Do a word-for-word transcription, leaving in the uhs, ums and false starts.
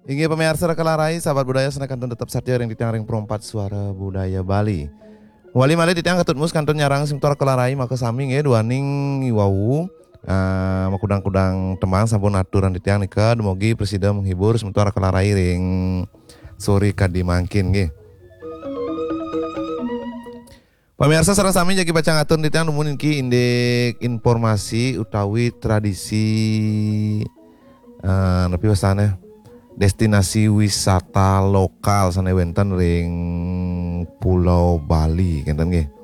Inggih pemirsa kalarai sahabat budaya senakan tetap saja ring ditang ring perempat suara budaya Bali. Wali malih ditang ketut mus kantun nyarang simtor kalarai maka sami nge duaning wau uh, makudang-kudang tembang sampun aturan ditang nika demogi presiden menghibur sementara kalarai ring sori kadi mangkin nge. Pemirsa sareng sami jagi baca ngatur ditang numunin ki indek informasi utawi tradisi uh, nepi wasana destinasi wisata lokal sana wenten ring Pulau Bali, ngenten nggih.